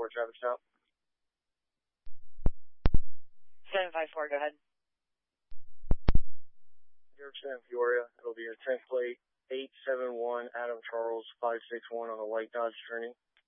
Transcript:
traffic stop. 754, go ahead. New York City, Peoria. It'll be a 10th plate, 871 Adam Charles 561 on a white Dodge Journey.